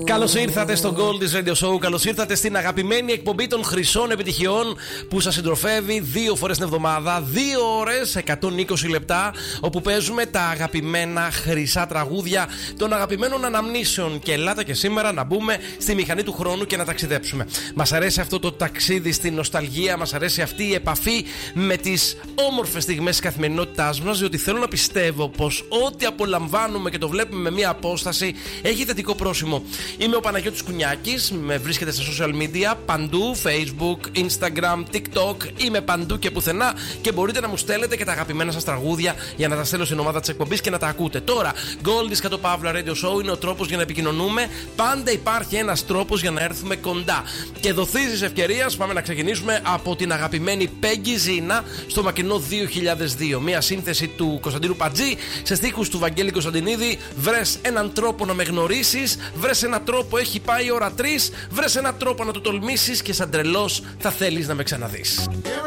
Καλώς ήρθατε στο Gold's Radio Show. Καλώς ήρθατε στην αγαπημένη εκπομπή των χρυσών επιτυχιών που σας συντροφεύει 2 φορές την εβδομάδα, 2 ώρες, 120 λεπτά, όπου παίζουμε τα αγαπημένα χρυσά τραγούδια των αγαπημένων αναμνήσεων. Και ελάτε και σήμερα να μπούμε στη μηχανή του χρόνου και να ταξιδέψουμε. Μας αρέσει αυτό το ταξίδι στην νοσταλγία, μας αρέσει αυτή η επαφή με τις όμορφες στιγμές της καθημερινότητάς μας, διότι θέλω να πιστεύω πως ό,τι απολαμβάνουμε και το βλέπουμε με μία απόσταση έχει θετικό πρόσημο. Είμαι ο Παναγιώτης Κουνιάκης, με βρίσκεται στα social media παντού, Facebook, Instagram, TikTok, είμαι παντού και πουθενά και μπορείτε να μου στέλνετε και τα αγαπημένα σας τραγούδια για να τα στέλνω στην ομάδα της εκπομπής και να τα ακούτε. Τώρα, Gold's _Pavla Radio Show είναι ο τρόπος για να επικοινωνούμε. Πάντα υπάρχει ένας τρόπος για να έρθουμε κοντά. Και δοθήσεις ευκαιρίας, πάμε να ξεκινήσουμε από την αγαπημένη Peggy Zina στο μακρινό 2002. Μια σύνθεση του Κωνσταντίνου Πατζή σε στίχους του Βαγγέλη Κωνσταντινίδη. Βρες έναν τρόπο να με γνωρίσεις, βρες έναν τρόπο, έχει πάει η ώρα 3, βρες έναν τρόπο να το τολμήσεις και σαν τρελός θα θέλεις να με ξαναδείς.